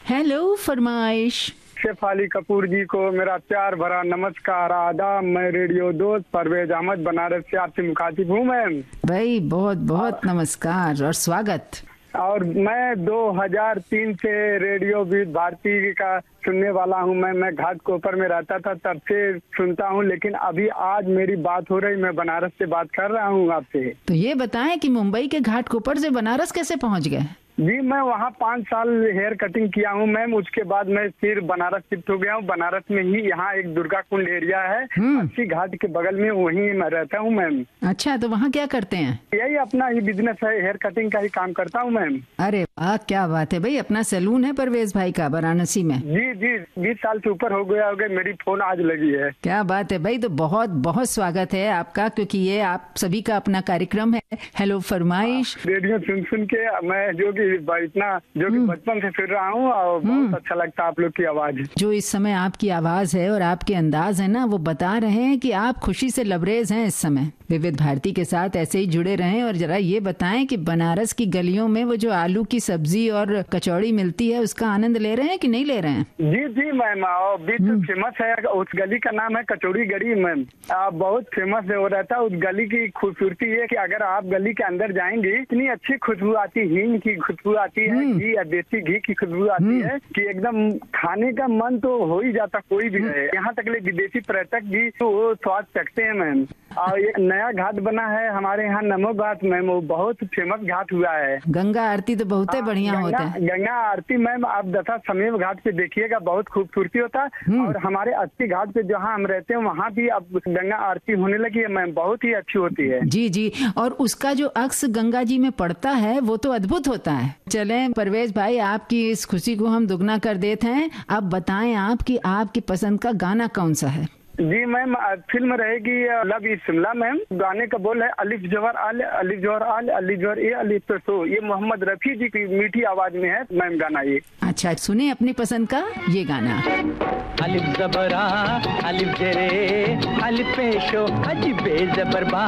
Hello फरमाइश। Chef Ali Kapoor जी को मेरा प्यार भरा नमस्कार, आदाब। मैं रेडियो दोस्त परवेज अहमद बनारस से आपसे मुखातिब हूँ मैम। भाई बहुत बहुत नमस्कार और स्वागत। और मैं 2003 से रेडियो विविध भारती का सुनने वाला हूँ। मैं घाटकोपर में रहता था, तब से सुनता हूँ, लेकिन अभी आज मेरी बात हो रही, मैं बनारस से बात कर रहा हूँ आपसे। तो ये बताएं कि मुंबई के घाटकोपर से बनारस कैसे पहुँच गए? जी, मैं वहाँ 5 साल हेयर कटिंग किया हूँ मैम। उसके बाद मैं फिर बनारस शिफ्ट हो गया हूँ। बनारस में ही यहाँ एक दुर्गा कुंड एरिया है, अस्सी घाट के बगल में, वहीं मैं रहता हूँ मैम। अच्छा, तो वहाँ क्या करते हैं? यही अपना ही बिजनेस है, हेयर कटिंग का ही काम करता हूँ मैम। अरे वाह, क्या बात है भाई। अपना सैलून है परवेज भाई का वाराणसी में? जी जी, 20 साल से ऊपर हो गया मेरी फोन आज लगी है। क्या बात है भाई। तो बहुत बहुत स्वागत है आपका, क्योंकि ये आप सभी का अपना कार्यक्रम है हेलो फरमाइश। रेडियो सुन सुन के मैं इतना बचपन से फिर रहा हूँ और बहुत अच्छा लगता है आप लोग की आवाज। जो इस समय आपकी आवाज है और आपके अंदाज है ना, वो बता रहे हैं कि आप खुशी से लबरेज हैं इस समय। विविध भारती के साथ ऐसे ही जुड़े रहें। और जरा ये बताएं कि बनारस की गलियों में वो जो आलू की सब्जी और कचौड़ी मिलती है, उसका आनंद ले रहे हैं कि नहीं ले रहे हैं? जी जी मैम, फेमस है। उस गली का नाम है कचौड़ी गली मैम। बहुत फेमस है। वो रहता है उस गली की खूबसूरती है कि अगर आप गली के अंदर जाएंगे, इतनी अच्छी खुशबू आती है, हींग की खुशबू आती है, घी या देसी घी की खुशबू आती है कि एकदम खाने का मन तो हो ही जाता कोई भी रहे। यहाँ तक ले विदेशी पर्यटक भी तो वो स्वाद चखते हैं मैम। और ये नया घाट बना है हमारे यहाँ नमो घाट मैम, वो बहुत फेमस घाट हुआ है। गंगा आरती तो बहुत बढ़िया होता है। गंगा आरती मैम आप दशा समेव घाट पे देखिएगा, बहुत खूबसूरती होता है। और हमारे 80 घाट पे जहाँ हम रहते हैं वहाँ भी अब गंगा आरती होने लगी है मैम, बहुत ही अच्छी होती है। जी जी, और उसका जो अक्स गंगा जी में पड़ता है वो तो अद्भुत होता है। चलें परवेज भाई, आपकी इस खुशी को हम दुगना कर देते हैं। अब बताएं आपकी पसंद का गाना कौन सा है? जी मैम, फिल्म रहेगी लव इज शिमला मैम। गाने का बोल है अलिफ जवर आल अलिफ जवर आल अलिफ जवर ए अलिफ तो सो। ये मोहम्मद रफी जी की मीठी आवाज में है मैम गाना ये। अच्छा, सुने अपनी पसंद का ये गाना। अलिफ जबरा अलिफ जरे अलिफ पेशो अजिबे जबरबा